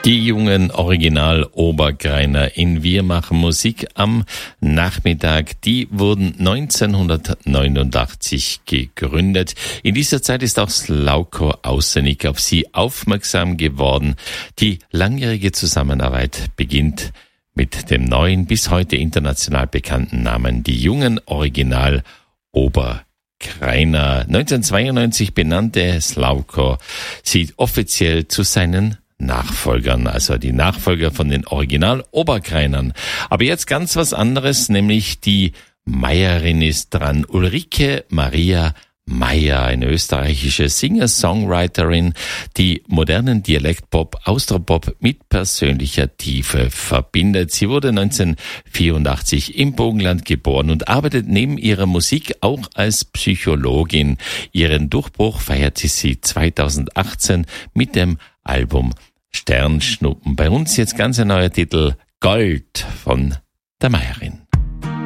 Die jungen Original-Obergreiner in Wir machen Musik am Nachmittag, die wurden 1989 gegründet. In dieser Zeit ist auch Slavko Ausenik auf sie aufmerksam geworden. Die langjährige Zusammenarbeit beginnt mit dem neuen, bis heute international bekannten Namen, die jungen Original-Obergreiner. 1992 benannte Slavko sie offiziell zu seinen Nachfolgern, also die Nachfolger von den Original-Obergreinern. Aber jetzt ganz was anderes, nämlich die Meierin ist dran. Ulrike Maria Meier, eine österreichische Singer-Songwriterin, die modernen Dialektpop, Austropop mit persönlicher Tiefe verbindet. Sie wurde 1984 im Burgenland geboren und arbeitet neben ihrer Musik auch als Psychologin. Ihren Durchbruch feierte sie 2018 mit dem Album Sternschnuppen. Bei uns jetzt ganz ein neuer Titel, Gold von der Meierin.